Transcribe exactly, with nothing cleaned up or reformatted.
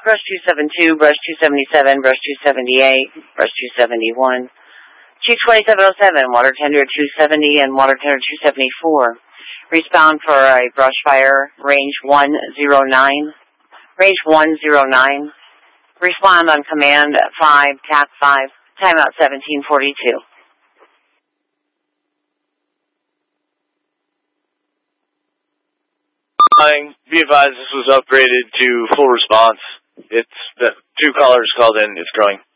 Brush two seventy-two, Brush two seventy-seven, Brush two seventy-eight, Brush two seventy-one, Chief twenty-seven oh seven, Water Tender two seventy, and Water Tender two seventy-four. Respond for a brush fire, range one zero nine. Range one zero nine. Respond on command at five, tap five, timeout seventeen forty-two. Be advised, this was upgraded to full response. It's the two callers called in. It's growing.